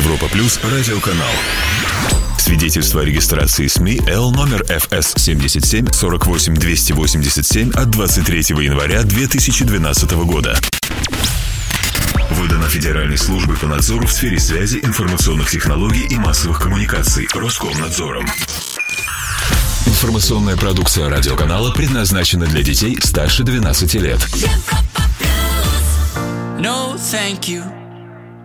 Европа Плюс радиоканал. Свидетельство о регистрации СМИ Л номер ФС 77 48 287 от 23 января 2012 года. Выдано Федеральной службой по надзору в сфере связи, информационных технологий и массовых коммуникаций Роскомнадзором. Информационная продукция радиоканала предназначена для детей старше 12 лет. No, thank you.